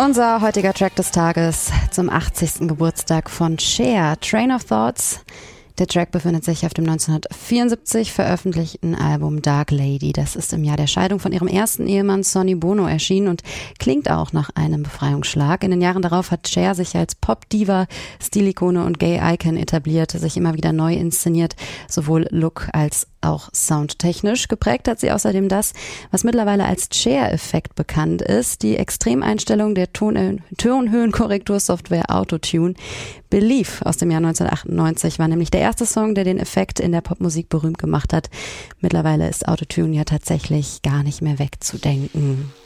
Unser heutiger Track des Tages zum 80. Geburtstag von Cher, Train of Thoughts. Der Track befindet sich auf dem 1974 veröffentlichten Album Dark Lady. Das ist im Jahr der Scheidung von ihrem ersten Ehemann Sonny Bono erschienen und klingt auch nach einem Befreiungsschlag. In den Jahren darauf hat Cher sich als Pop-Diva, Stilikone und Gay-Icon etabliert, sich immer wieder neu inszeniert, sowohl Look als auch soundtechnisch. Geprägt hat sie außerdem das, was mittlerweile als Cher-Effekt bekannt ist, die Extremeinstellung der Tonhöhenkorrektursoftware Autotune. Believe aus dem Jahr 1998 war nämlich der erste Song, der den Effekt in der Popmusik berühmt gemacht hat. Mittlerweile ist Autotune ja tatsächlich gar nicht mehr wegzudenken.